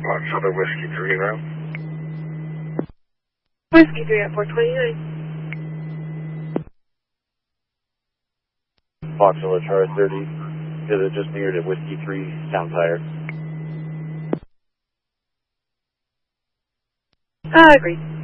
Southern Whiskey 3 now. Whiskey 3 at 429. Foxtrot Charlie 30, because it just neared at Whiskey 3, sound tire. Agreed.